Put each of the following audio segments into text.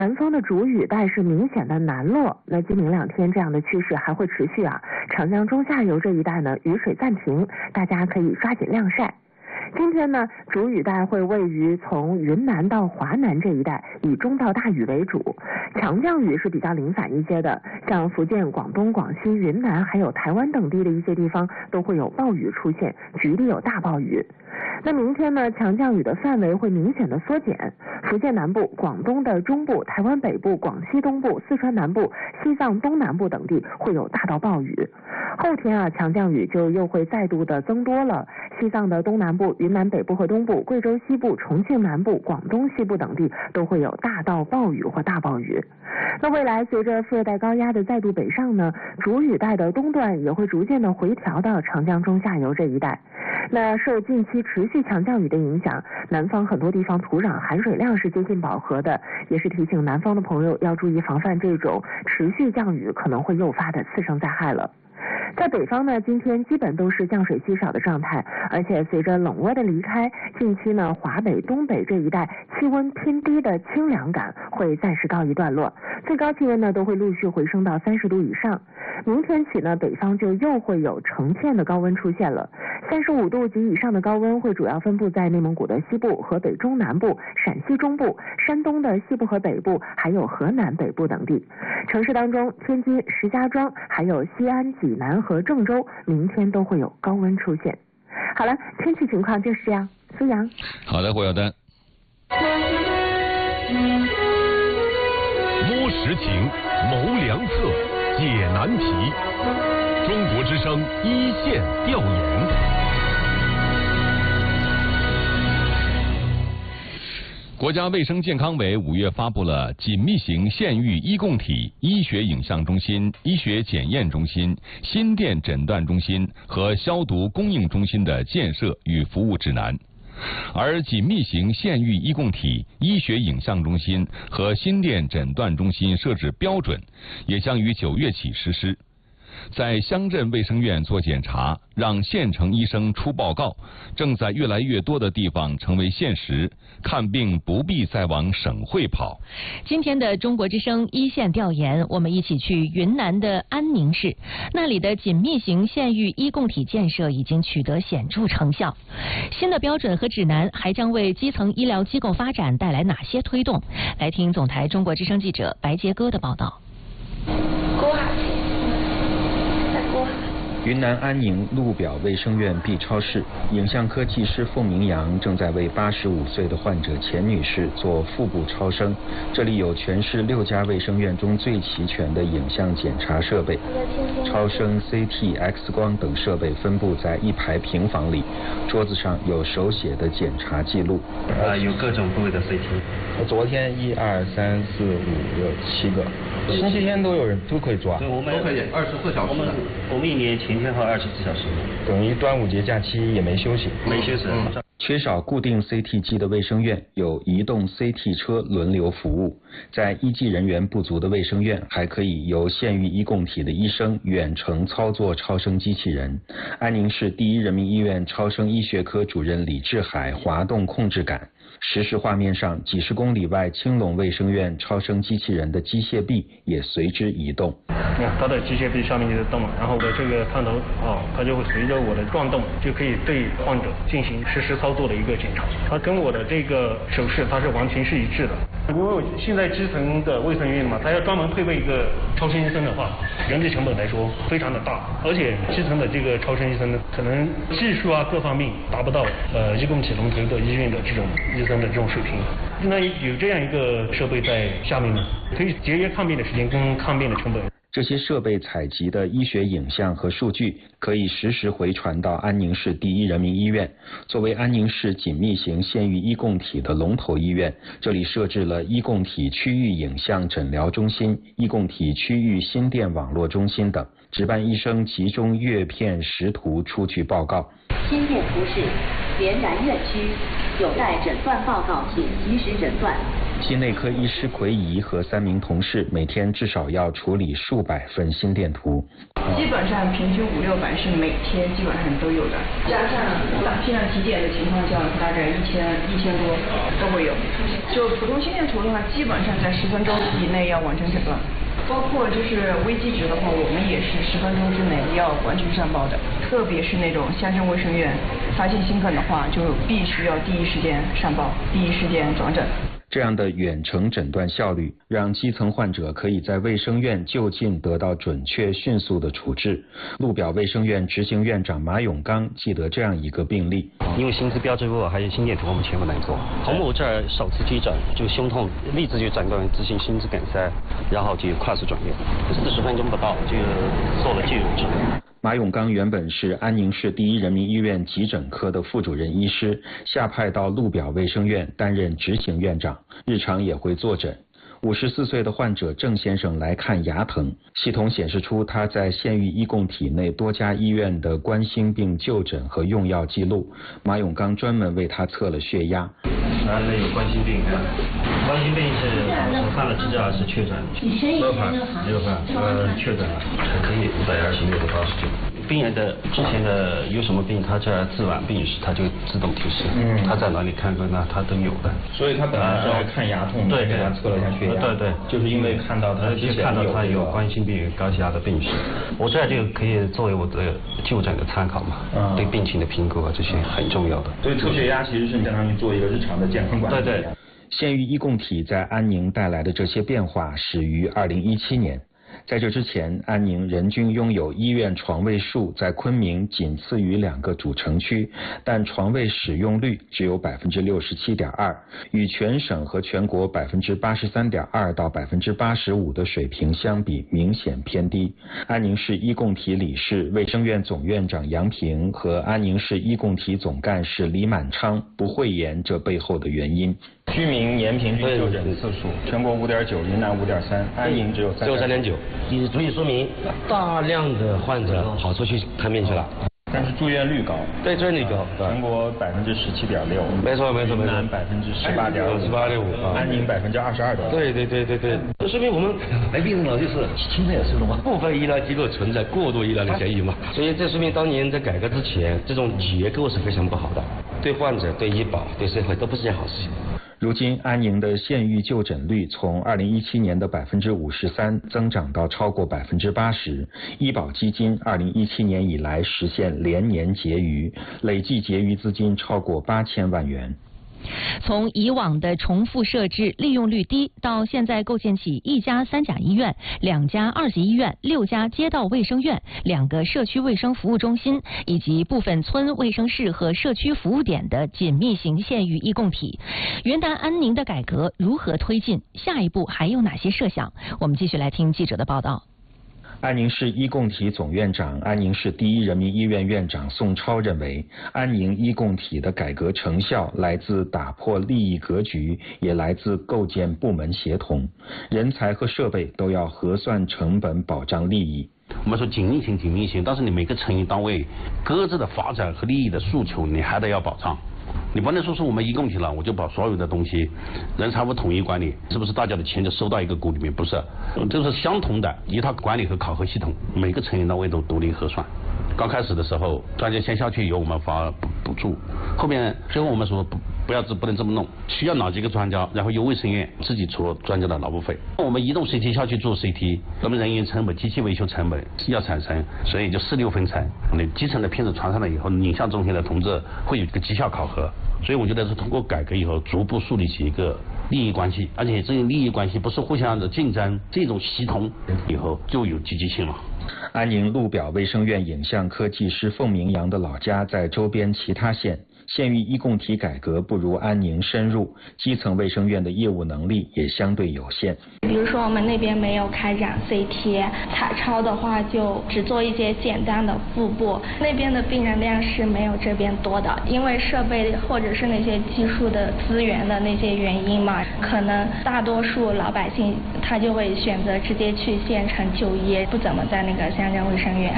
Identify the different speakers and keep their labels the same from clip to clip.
Speaker 1: 南方的主雨带是明显的南落，那今明2天这样的趋势还会持续啊。长江中下游这一带呢，雨水暂停，大家可以抓紧晾晒。今天呢，主雨带会位于从云南到华南这一带，以中到大雨为主，强降雨是比较零散一些的，像福建、广东、广西、云南还有台湾等地的一些地方都会有暴雨出现，局地有大暴雨。那明天呢，强降雨的范围会明显的缩减，福建南部、广东的中部、台湾北部、广西东部、四川南部、西藏东南部等地会有大到暴雨。后天啊，强降雨就又会再度的增多了，西藏的东南部、云南北部和东部、贵州西部、重庆南部、广东西部等地都会有大到暴雨或大暴雨。那未来随着副热带高压的再度北上呢，主雨带的东段也会逐渐的回调到长江中下游这一带。那受近期持续强降雨的影响，南方很多地方土壤含水量是接近饱和的，也是提醒南方的朋友要注意防范这种持续降雨可能会诱发的次生灾害了。在北方呢，今天基本都是降水稀少的状态，而且随着冷涡的离开，近期呢华北、东北这一带气温偏低的清凉感会暂时告一段落，最高气温呢都会陆续回升到30度以上。明天起呢，北方就又会有成片的高温出现了，35度及以上的高温会主要分布在内蒙古的西部、河北中南部、陕西中部、山东的西部和北部，还有河南北部等地。城市当中，天津、石家庄、还有西安、济南和郑州，明天都会有高温出现。好了，天气情况就是这样。苏阳，
Speaker 2: 好的，胡晓丹。
Speaker 3: 摸实情，谋良策，解难题。中国之声一线调研。
Speaker 2: 国家卫生健康委5月发布了紧密型县域医共体医学影像中心、医学检验中心、心电诊断中心和消毒供应中心的建设与服务指南，而紧密型县域医共体医学影像中心和心电诊断中心设置标准也将于9月起实施。在乡镇卫生院做检查，让县城医生出报告，正在越来越多的地方成为现实。看病不必再往省会跑。
Speaker 4: 今天的中国之声一线调研，我们一起去云南的安宁市，那里的紧密型县域医共体建设已经取得显著成效。新的标准和指南还将为基层医疗机构发展带来哪些推动？来听总台中国之声记者白杰哥的报道。
Speaker 5: 云南安宁路表卫生院 B 超室，影像科技师凤明阳正在为85岁的患者钱女士做腹部超声。这里有全市6家卫生院中最齐全的影像检查设备，超声、CT、X 光等设备分布在一排平房里，桌子上有手写的检查记录。
Speaker 6: 有各种部位的 CT。
Speaker 7: 昨天1、2、3、4、5、6、7个。星期天都有人都可以抓，
Speaker 6: 对，我们都可以24小时。我们1年前天和24小时，
Speaker 7: 等于端午节假期也没休息，
Speaker 6: 没休息。
Speaker 5: 缺少固定 CT 机的卫生院有移动 CT 车轮流服务，在医技人员不足的卫生院，还可以由县域医共体的医生远程操作超声机器人。安宁市第一人民医院超声医学科主任李志海滑动控制杆。实时画面上，几十公里外青龙卫生院超声机器人的机械臂也随之移动。
Speaker 8: 它的机械臂上面就是动了，然后我的这个探头它就会随着我的转动，就可以对患者进行实时操作的一个检查。它跟我的这个手势它是完全是一致的。因为现在基层的卫生院嘛，它要专门配备一个超声医生的话，人力成本来说非常的大，而且基层的这个超声医生呢，可能技术啊各方面达不到医共体龙头的医院的这种医生的这种水平。那有这样一个设备在下面呢，可以节约看病的时间跟看病的成本。
Speaker 5: 这些设备采集的医学影像和数据可以实时回传到安宁市第一人民医院。作为安宁市紧密型县域医共体的龙头医院，这里设置了医共体区域影像诊疗中心、医共体区域心电网络中心等，值班医生集中阅片识图出具报告。
Speaker 9: 心电图示连然院区，有待诊断报告请及时诊断。
Speaker 5: 心内科医师奎怡和3名同事每天至少要处理数百份心电图。
Speaker 9: 基本上平均500-600是每天基本上都有的，加上大批量体检的情况下，大概1000多都会有。就普通心电图的话，基本上在10分钟以内要完成诊断。包括就是危机值的话，我们也是10分钟之内要完全上报的。特别是那种乡镇卫生院发现心梗的话，就必须要第一时间上报，第一时间转诊。
Speaker 5: 这样的远程诊断效率，让基层患者可以在卫生院就近得到准确迅速的处置。鹿表卫生院执行院长马永刚记得这样一个病例，
Speaker 10: 因为心资标志物还有心电图我们全部能做。洪某这儿首次急诊就胸痛，立即就诊断为急性心肌梗塞，然后就快速转院，40分钟不到就做了介入治疗。
Speaker 5: 马永刚原本是安宁市第一人民医院急诊科的副主任医师，下派到鹿表卫生院担任执行院长，日常也会坐诊。54岁的患者郑先生来看牙疼，系统显示出他在县域医共体内多家医院的冠心病就诊和用药记录。马永刚专门为他测了血压。
Speaker 6: 男的有冠心病，冠心病是我看了资料是确诊，没有判，确诊了，还可以526/89。
Speaker 10: 病人的之前的有什么病，他这儿自晚病史，他就自动提示，他在哪里看过，那他都有的。
Speaker 7: 所以他本来是来看牙痛的，给他测了一下血压，
Speaker 10: 对，
Speaker 7: 就是因为看到他
Speaker 10: 有冠心病、高血压的病史，我这就可以作为我的就诊的参考嘛，对病情的评估啊，这些很重要的。
Speaker 7: 所以测血压其实是相当于做一个日常的健康管理。
Speaker 10: 对。
Speaker 5: 县域医共体在安宁带来的这些变化始于2017年。在这之前，安宁人均拥有医院床位数在昆明仅次于2个主城区，但床位使用率只有67.2%，与全省和全国83.2%到85%的水平相比明显偏低。安宁市医共体理事、卫生院总院长杨平和安宁市医共体总干事李满昌不讳言这背后的原因。
Speaker 7: 居民年平均就诊次数，全国5.9，云南5.3，安宁只有
Speaker 10: 3.9，也足以说明大量的患者跑出去看病去了。
Speaker 7: 但是住院率高，
Speaker 10: 对，住院率高，
Speaker 7: 全国17.6%，
Speaker 10: 没错，
Speaker 7: 云南18.5%，安宁22%。
Speaker 10: 对，这说明我们来病人了就是轻症也是嘛，部分医疗机构存在过度医疗的嫌疑嘛，所以这说明当年在改革之前，这种结构是非常不好的，对患者、对医保、对社会都不是件好事情。
Speaker 5: 如今，安宁的县域就诊率从2017年的53%增长到超过80%。医保基金2017年以来实现连年结余，累计结余资金超过8000万元。
Speaker 4: 从以往的重复设置、利用率低，到现在构建起1家3甲医院、2家2级医院、6家街道卫生院、2个社区卫生服务中心，以及部分村卫生室和社区服务点的紧密型县域医共体，云南安宁的改革如何推进？下一步还有哪些设想？我们继续来听记者的报道。
Speaker 5: 安宁市医共体总院长、安宁市第一人民医院院长宋超认为，安宁医共体的改革成效来自打破利益格局，也来自构建部门协同，人才和设备都要核算成本，保障利益。
Speaker 11: 我们说紧密型，但是你每个成员单位各自的发展和利益的诉求，你还得要保障。你不能说是我们医共体了，我就把所有的东西人财物统一管理，是不是大家的钱就收到一个股里面？不是，这是相同的一套管理和考核系统，每个成员单位都独立核算。刚开始的时候，专家先下去由我们发补助，后面最后我们说不能这么弄，需要哪几个专家，然后由卫生院自己出专家的劳务费。我们移动 CT 下去做 CT， 那么人员成本、机器维修成本要产生，所以就4-6分成。你基层的片子传上来以后，影像中心的同志会有一个绩效考核。所以我觉得是通过改革以后，逐步树立起一个利益关系，而且这种利益关系不是互相的竞争，这种协同以后就有积极性了。
Speaker 5: 安宁鹿表卫生院影像科技师凤明阳的老家在周边其他县，县域医共体改革不如安宁深入，基层卫生院的业务能力也相对有限。
Speaker 12: 比如说我们那边没有开展 CT， 彩超的话就只做一些简单的腹部，那边的病人量是没有这边多的，因为设备或者是那些技术的资源的那些原因嘛，可能大多数老百姓他就会选择直接去县城就医，不怎么在那个乡镇卫生院。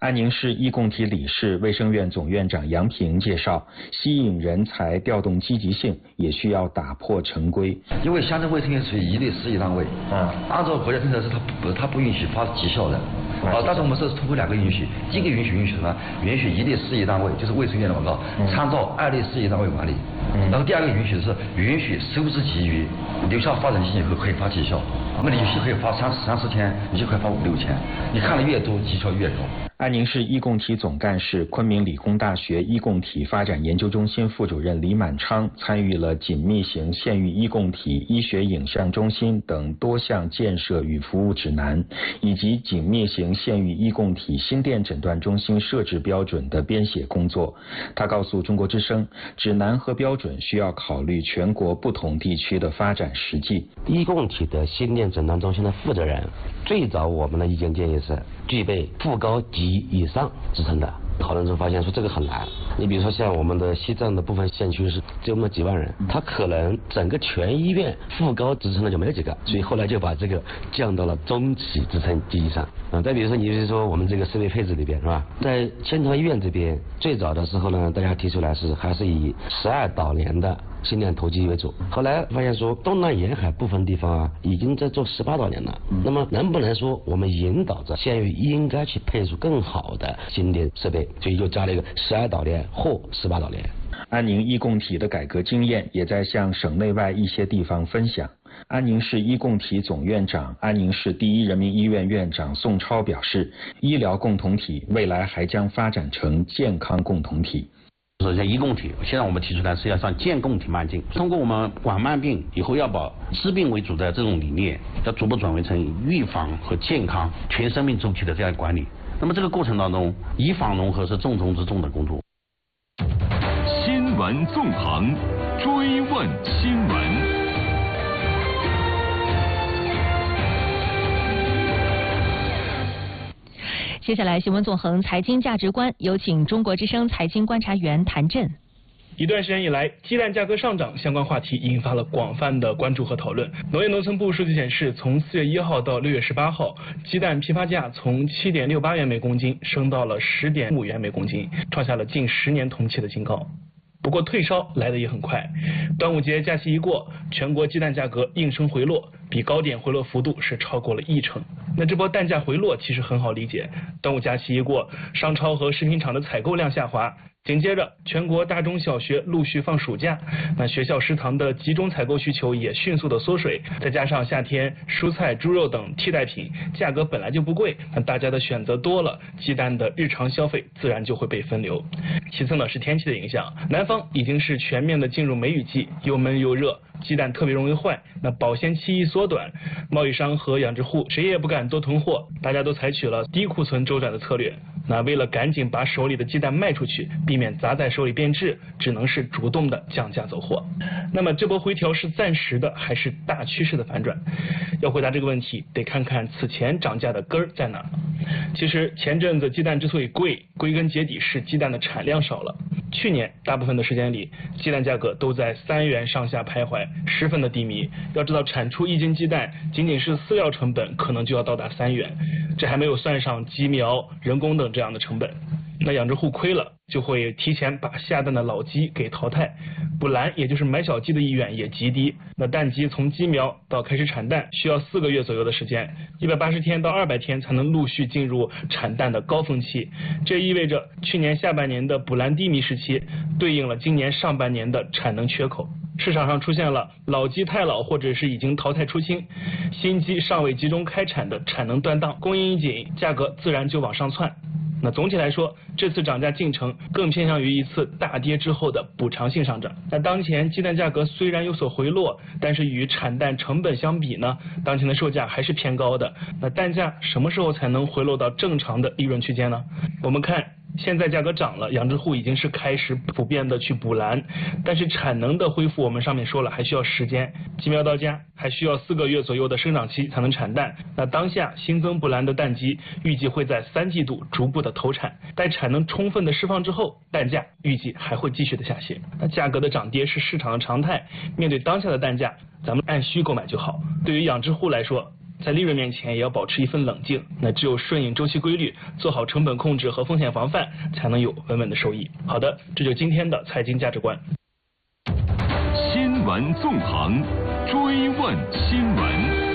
Speaker 5: 安宁市医共体理事、卫生院总院长杨平介绍，吸引人才、调动积极性，也需要打破陈规。
Speaker 13: 因为乡镇卫生院属于一类事业单位，按照国家政策是它不允许发绩效的。但是我们是通过2个允许，第一个允许什么？允许一类事业单位，就是卫生院的广告，参照2类事业单位管理。然后第2个允许是允许收支结余，留下发展性以后可以发绩效。那么有些可以发30天，有些可以发5、6天，你看的越多，绩效越高。
Speaker 5: 安宁市医共体总干事、昆明理工大学医共体发展研究中心副主任李满昌参与了紧密型县域医共体医学影像中心等多项建设与服务指南，以及紧密型县域医共体心电诊断中心设置标准的编写工作。他告诉中国之声，指南和标准需要考虑全国不同地区的发展实际。
Speaker 10: 医共体的心电诊断中心的负责人，最早我们的意见建议是具备副高级以上职称的。讨论之后发现说这个很难，你比如说像我们的西藏的部分县区是只有那么几万人，他可能整个全医院副高职称的就没有几个，所以后来就把这个降到了中级职称及以上。再比如说你就是说我们这个设备配置里边是吧，在千条医院这边最早的时候呢，大家提出来还是以12导联的心电投机为主，后来发现说东南沿海部分地方已经在做18导联了，那么能不能说我们引导着县域应该去配出更好的心电设备，所以就加了一个12导联或18导联。
Speaker 5: 安宁医共体的改革经验也在向省内外一些地方分享。安宁市医共体总院长、安宁市第一人民医院院长宋超表示，医疗共同体未来还将发展成健康共同体。
Speaker 11: 首先，医共体现在我们提出来是要向健共体迈进，通过我们管慢病以后要把治病为主的这种理念，要逐步转为成预防和健康全生命周期的这样管理。那么这个过程当中，医防融合是重中之重的工作。
Speaker 3: 新闻纵横，追问新闻。
Speaker 4: 接下来新闻纵横财经价值观，有请中国之声财经观察员谭震。
Speaker 14: 一段时间以来，鸡蛋价格上涨相关话题引发了广泛的关注和讨论。农业农村部数据显示，从4月1号到6月18号，鸡蛋批发价从7.68元每公斤升到了10.5元每公斤，创下了近10年同期的新高。不过退烧来得也很快，端午节假期一过，全国鸡蛋价格应声回落，比高点回落幅度是超过了1成。那这波蛋价回落其实很好理解，端午假期一过，商超和食品厂的采购量下滑，紧接着全国大中小学陆续放暑假，那学校食堂的集中采购需求也迅速的缩水，再加上夏天蔬菜、猪肉等替代品价格本来就不贵，那大家的选择多了，鸡蛋的日常消费自然就会被分流。其次呢是天气的影响，南方已经是全面的进入梅雨季，又闷又热，鸡蛋特别容易坏，那保鲜期一缩短，贸易商和养殖户谁也不敢多囤货，大家都采取了低库存周转的策略。那为了赶紧把手里的鸡蛋卖出去，避免砸在手里变质，只能是主动的降价走货。那么这波回调是暂时的还是大趋势的反转？要回答这个问题，得看看此前涨价的根儿在哪。其实前阵子鸡蛋之所以贵，归根结底是鸡蛋的产量少了。去年大部分的时间里，鸡蛋价格都在3元上下徘徊，十分的低迷。要知道产出1斤鸡蛋，仅仅是饲料成本可能就要到达3元，这还没有算上鸡苗、人工等这样的成本。那养殖户亏了，就会提前把下蛋的老鸡给淘汰，补栏也就是买小鸡的意愿也极低。那蛋鸡从鸡苗到开始产蛋需要4个月左右的时间，180天到200天才能陆续进入产蛋的高峰期。这意味着去年下半年的补栏低迷时期，对应了今年上半年的产能缺口。市场上出现了老鸡太老或者是已经淘汰出清，新鸡尚未集中开产的产能断档，供应一紧，价格自然就往上窜。那总体来说，这次涨价进程更偏向于一次大跌之后的补偿性上涨。那当前鸡蛋价格虽然有所回落，但是与产蛋成本相比呢，当前的售价还是偏高的。那蛋价什么时候才能回落到正常的利润区间呢？我们看现在价格涨了，养殖户已经是开始普遍的去补栏，但是产能的恢复我们上面说了还需要时间，鸡苗到家还需要4个月左右的生长期才能产蛋。那当下新增补栏的蛋鸡预计会在3季度逐步的投产，待产能充分的释放之后，蛋价预计还会继续的下行。那价格的涨跌是市场的常态，面对当下的蛋价，咱们按需购买就好。对于养殖户来说， 在利润面前也要保持一份冷静。那只有顺应周期规律，做好成本控制和风险防范，才能有稳稳的收益。好的，这就是今天的财经价值观。
Speaker 3: 新闻纵横，追问新闻。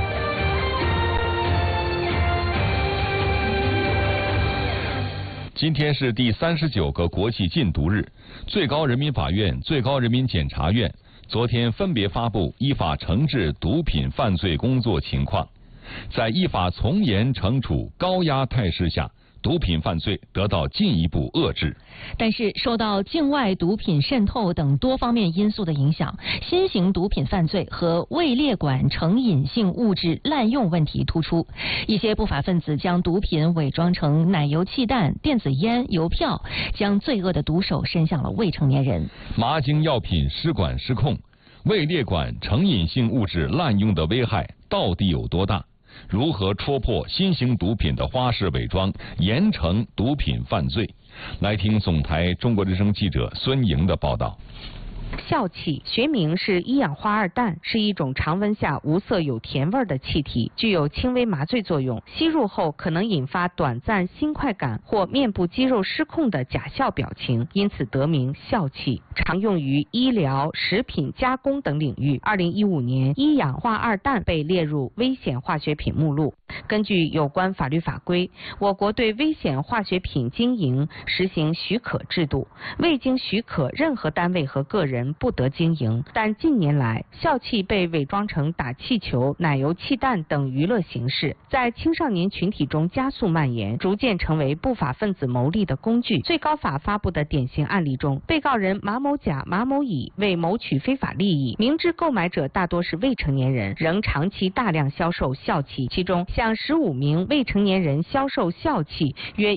Speaker 2: 今天是第39个国际禁毒日，最高人民法院、最高人民检察院昨天分别发布依法惩治毒品犯罪工作情况，在依法从严惩处高压态势下，毒品犯罪得到进一步遏制。
Speaker 4: 但是受到境外毒品渗透等多方面因素的影响，新型毒品犯罪和未列管成瘾性物质滥用问题突出。一些不法分子将毒品伪装成奶油气弹、电子烟、邮票，将罪恶的毒手伸向了未成年人。
Speaker 2: 麻精药品失管失控，未列管成瘾性物质滥用的危害到底有多大？如何戳破新型毒品的花式伪装，严惩毒品犯罪？来听总台中国之声记者孙莹的报道。
Speaker 15: 笑气学名是一氧化二氮，是一种常温下无色有甜味的气体，具有轻微麻醉作用，吸入后可能引发短暂新快感或面部肌肉失控的假笑表情，因此得名笑气，常用于医疗、食品加工等领域。2015年，一氧化二氮被列入危险化学品目录。根据有关法律法规，我国对危险化学品经营实行许可制度，未经许可，任何单位和个人不得经营。但近年来，笑气被伪装成打气球、奶油气弹等娱乐形式，在青少年群体中加速蔓延，逐渐成为不法分子牟利的工具。最高法发布的典型案例中，被告人马某甲、马某乙为谋取非法利益，明知购买者大多是未成年人，仍长期大量销售笑气，其中向15名未成年人销售笑气约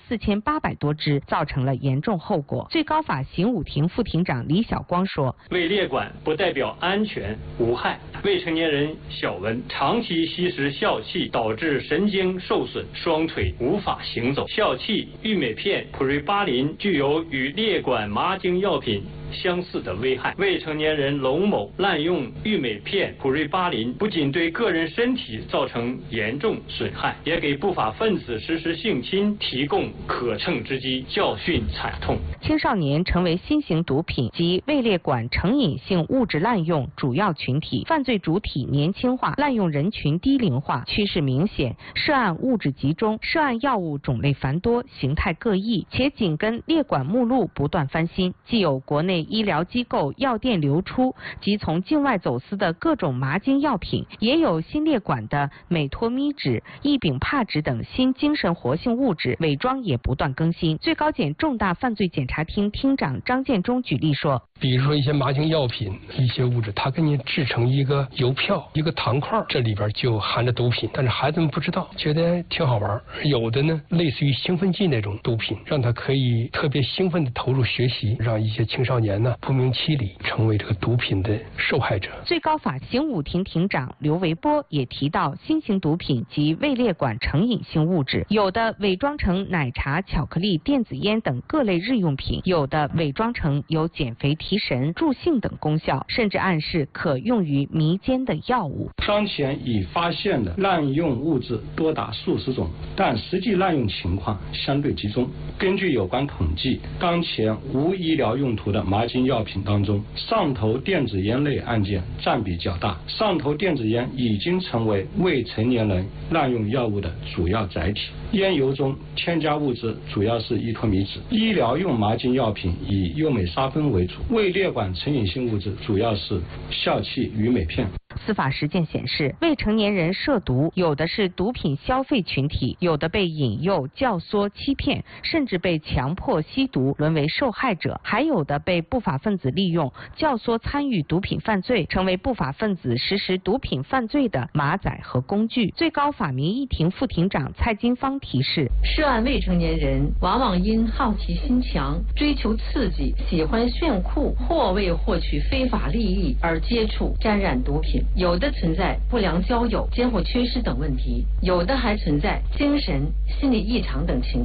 Speaker 15: 14800多支，造成了严重后果。最高法刑五庭副庭长李晓光说：
Speaker 16: 未列管不代表安全无害，未成年人小文长期吸食笑气，导致神经受损，双腿无法行走。笑气、氯美片、普瑞巴林具有与列管麻精药品相似的危害。未成年人龙某滥用氯美片、普瑞巴林，不仅对个人身体造成严重损害，也给不法分子实施性侵提供可乘之机，教训惨痛。
Speaker 15: 青少年成为新型毒品及未列管成瘾性物质滥用主要群体，犯罪主体年轻化，滥用人群低龄化，趋势明显，涉案物质集中，涉案药物种类繁多，形态各异，且紧跟列管目录不断翻新，既有国内医疗机构药店流出及从境外走私的各种麻精药品，也有新列管的美托咪酯、异丙帕酯等新精神活性物质，伪装也不断更新。最高检重大犯罪检察厅厅长张建忠举例说，
Speaker 17: 比如说一些麻精药品，一些物质它给你制成一个邮票、一个糖块，这里边就含着毒品，但是孩子们不知道，觉得挺好玩。有的呢类似于兴奋剂那种毒品，让他可以特别兴奋地投入学习，让一些青少年呢不明其里成为这个毒品的受害者。
Speaker 15: 最高法刑五庭庭长刘维波也提到，新型毒品及未列管成瘾性物质，有的伪装成奶茶、巧克力、电子烟等各类日用品，有的伪装成有减肥、提神、助兴等功效，甚至暗示可用于迷奸的药物。
Speaker 18: 当前已发现的滥用物质多达数十种，但实际滥用情况相对集中。根据有关统计，当前无医疗用途的麻精药品当中，上头电子烟类案件占比较大。上头电子烟已经成为未成年人滥用药物的主要载体。烟油中添加物质主要是依托咪酯。医疗用麻精药品以优美沙芬为主，未列管成瘾性物质主要是笑气、氯美片。
Speaker 15: 司法实践显示，未成年人涉毒，有的是毒品消费群体，有的被引诱、教唆、欺骗，甚至被强迫吸毒，沦为受害者，还有的被不法分子利用、教唆参与毒品犯罪，成为不法分子实施毒品犯罪的马仔和工具。最高法民一庭副庭长蔡金芳提示，
Speaker 19: 涉案未成年人往往因好奇心强、追求刺激、喜欢炫酷或为获取非法利益而接触沾染毒品，有的存在不良交友、监护缺失等问题，有的还存在精神、心理异常等情况。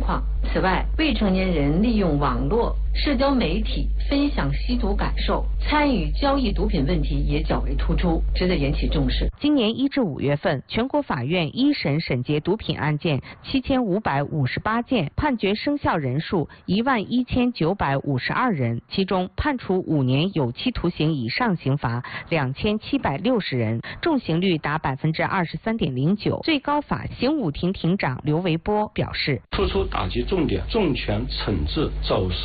Speaker 19: 此外，未成年人利用网络、社交媒体分享吸毒感受，参与交易毒品问题也较为突出，值得引起重视。
Speaker 15: 今年1至5月份，全国法院一审审结毒品案件7558件，判决生效人数11952人，其中判处5年有期徒刑以上刑罚2760人，重刑率达23.09%。最高法刑务庭庭长刘维波表示，
Speaker 18: 突出打击重点，重拳惩治走私